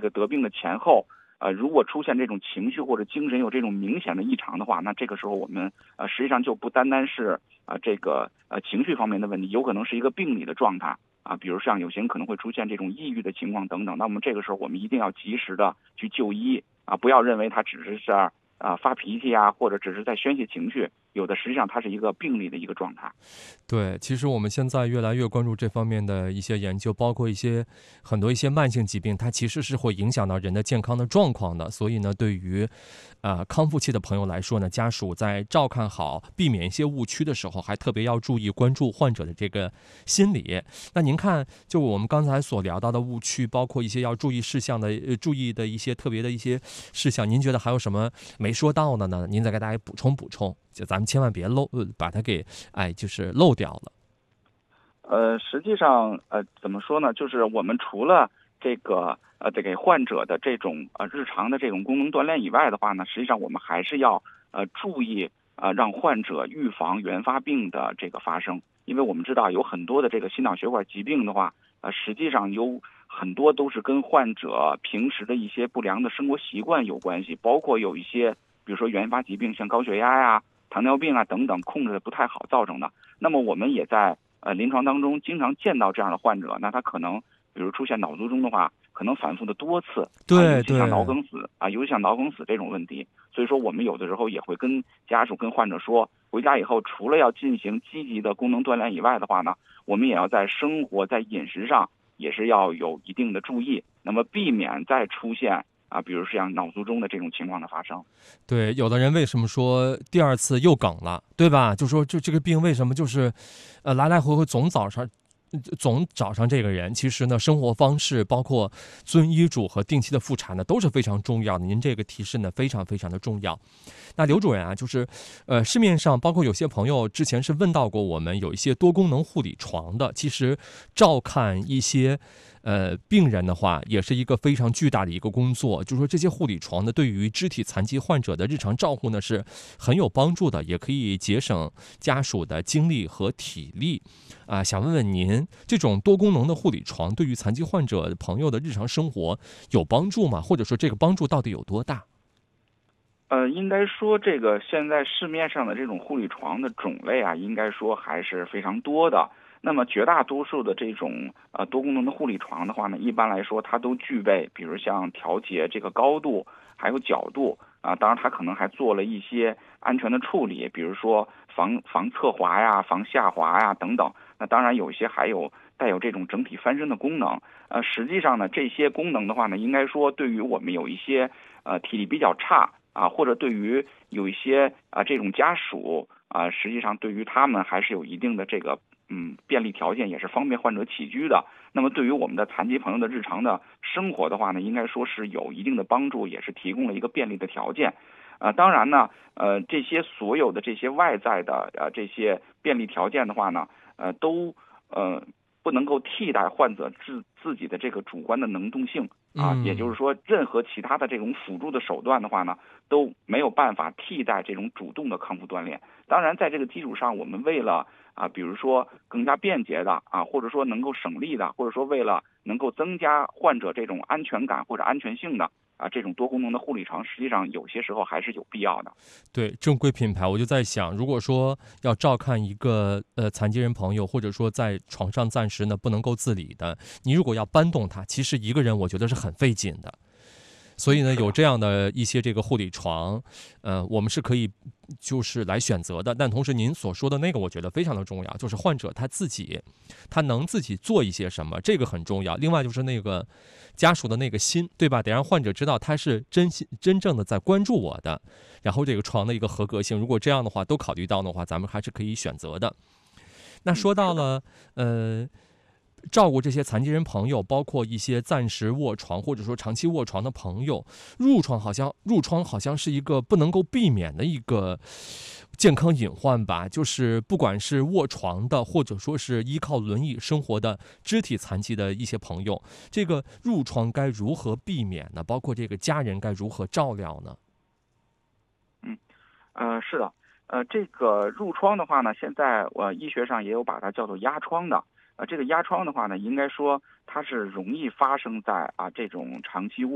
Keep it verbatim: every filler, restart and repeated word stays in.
个得病的前后，呃，如果出现这种情绪或者精神有这种明显的异常的话，那这个时候我们呃实际上就不单单是啊、呃、这个呃情绪方面的问题，有可能是一个病理的状态啊，比如像有些人可能会出现这种抑郁的情况等等。那我们这个时候我们一定要及时的去就医啊，不要认为他只是在啊发脾气啊，或者只是在宣泄情绪，有的实际上它是一个病理的一个状态。 对，其实我们现在越来越关注这方面的一些研究，包括一些很多一些慢性疾病，它其实是会影响到人的健康的状况的。所以呢，对于呃康复期的朋友来说呢，家属在照看好、避免一些误区的时候，还特别要注意关注患者的这个心理。那您看，就我们刚才所聊到的误区，包括一些要注意事项的、呃、注意的一些特别的一些事项，您觉得还有什么没说到的呢？您再给大家补充补充，就咱们千万别漏，呃把它给哎就是漏掉了。 呃，实际上，呃，怎么说呢？就是我们除了这个呃，得给患者的这种呃日常的这种功能锻炼以外的话呢，实际上我们还是要呃注意呃让患者预防原发病的这个发生，因为我们知道有很多的这个心脑血管疾病的话，呃，实际上有很多都是跟患者平时的一些不良的生活习惯有关系，包括有一些比如说原发疾病，像高血压呀、糖尿病啊等等，控制的不太好造成的。那么我们也在呃，临床当中经常见到这样的患者，那他可能比如出现脑卒中的话，可能反复的多次啊，尤对其像脑对。 梗死啊，尤其像脑梗死这种问题。所以说，我们有的时候也会跟家属、跟患者说，回家以后除了要进行积极的功能锻炼以外的话呢，我们也要在生活、在饮食上也是要有一定的注意，那么避免再出现啊，比如像脑卒中的这种情况的发生。 对，有的人为什么说第二次又梗了，对吧？就说就这个病为什么就是，呃，来来回回总早上。总找上这个人，其实呢，生活方式包括遵医嘱和定期的复查呢，都是非常重要的。您这个提示呢，非常非常的重要。那刘主任啊，就是，呃，市面上包括有些朋友之前是问到过我们，有一些多功能护理床的，其实照看一些。呃，病人的话也是一个非常巨大的一个工作，就是说这些护理床呢，对于肢体残疾患者的日常照护呢是很有帮助的，也可以节省家属的精力和体力。啊、呃，想问问您，这种多功能的护理床对于残疾患者朋友的日常生活有帮助吗？或者说这个帮助到底有多大？ 呃，应该说这个现在市面上的这种护理床的种类啊，应该说还是非常多的。那么绝大多数的这种呃多功能的护理床的话呢，一般来说它都具备，比如像调节这个高度，还有角度啊，当然它可能还做了一些安全的处理，比如说防防侧滑呀、防下滑呀等等。那当然有一些还有带有这种整体翻身的功能。呃，实际上呢，这些功能的话呢，应该说对于我们有一些呃体力比较差啊，或者对于有一些啊这种家属啊，实际上对于他们还是有一定的这个嗯便利条件，也是方便患者起居的。那么对于我们的残疾朋友的日常的生活的话呢，应该说是有一定的帮助，也是提供了一个便利的条件。呃，当然呢，呃，这些所有的这些外在的呃这些便利条件的话呢，呃，都呃不能够替代患者自自己的这个主观的能动性啊，也就是嗯。 说，任何其他的这种辅助的手段的话呢，都没有办法替代这种主动的康复锻炼。当然，在这个基础上，我们为了啊，比如说更加便捷的啊，或者说能够省力的，或者说为了能够增加患者这种安全感或者安全性的啊，这种多功能的护理床，实际上有些时候还是有必要的。 对，正规品牌，我就在想，如果说要照看一个呃残疾人朋友，或者说在床上暂时呢不能够自理的，你如果要搬动他，其实一个人我觉得是很费劲的。所以嗯， 呢， 是的。 有这样的一些这个护理床，呃，我们是可以就是来选择的。但同时，您所说的那个，我觉得非常的重要，就是患者他自己，他能自己做一些什么，这个很重要。另外就是那个家属的那个心，对吧？得让患者知道他是真心真正的在关注我的。然后这个床的一个合格性，如果这样的话都考虑到的话，咱们还是可以选择的。那嗯， 说到是的。 了，呃。照顾这些残疾人朋友，包括一些暂时卧床或者说长期卧床的朋友，褥疮好像褥疮好像是一个不能够避免的一个健康隐患吧。就是不管是卧床的，或者说是依靠轮椅生活的肢体残疾的一些朋友，这个褥疮该如何避免呢？包括这个家人该如何照料呢？ 嗯，呃，是的。呃，这个褥疮的话呢，现在我、呃、医学上也有把它叫做压疮的。呃，这个压疮的话呢，应该说它是容易发生在啊这种长期卧